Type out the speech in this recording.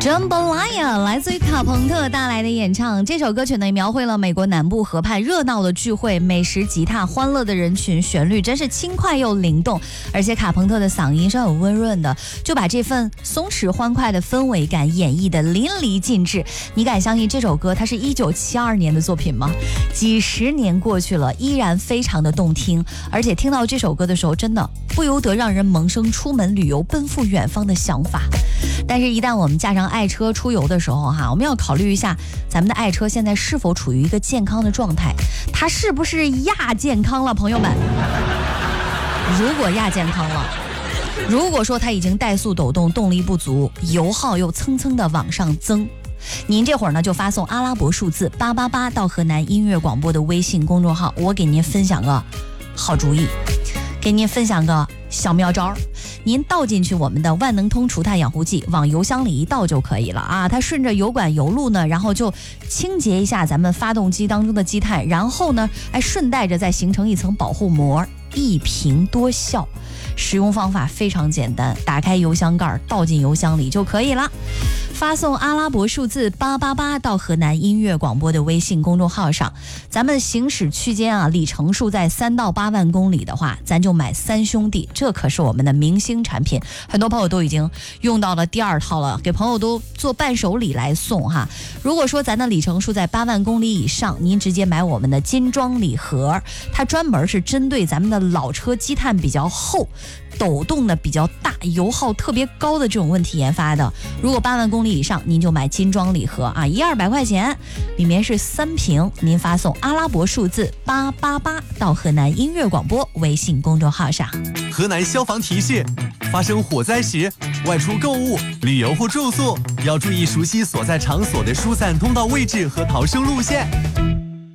Jambalaya 来自于卡朋特带来的演唱，这首歌曲呢描绘了美国南部河畔热闹的聚会，美食、吉他、欢乐的人群，旋律真是轻快又灵动，而且卡朋特的嗓音是很温润的，就把这份松弛欢快的氛围感演绎的淋漓尽致。你敢相信这首歌它是1972年的作品吗？几十年过去了，依然非常的动听，而且听到这首歌的时候，真的不由得让人萌生出门旅游、奔赴远方的想法。但是，一旦我们驾上爱车出游的时候，我们要考虑一下，咱们的爱车现在是否处于一个健康的状态，它是不是亚健康了，朋友们？如果亚健康了，如果说它已经怠速抖动，动力不足，油耗又蹭蹭的往上增，您这会儿呢就发送阿拉伯数字888到河南音乐广播的微信公众号，我给您分享个好主意，给您分享个小妙招，您倒进去我们的万能通除碳养护剂，往油箱里一倒就可以了啊！它顺着油管油路呢，然后就清洁一下咱们发动机当中的积碳，然后呢，顺带着再形成一层保护膜，一瓶多效。使用方法非常简单，打开油箱盖，倒进油箱里就可以了。发送阿拉伯数字888到河南音乐广播的微信公众号上，咱们行驶区间里程数在3到8万公里的话，咱就买3兄弟，这可是我们的明星产品，很多朋友都已经用到了第2套了，给朋友都做伴手礼来送哈。如果说咱的里程数在8万公里以上，您直接买我们的金装礼盒，它专门是针对咱们的老车积碳比较厚、抖动的比较大、油耗特别高的这种问题研发的。如果8万公里以上，您就买金装礼盒，100-200块钱，里面是3瓶，您发送阿拉伯数字888到河南音乐广播微信公众号上。 河南消防提示：发生火灾时，外出购物、旅游或住宿要注意熟悉所在场所的疏散通道位置和逃生路线。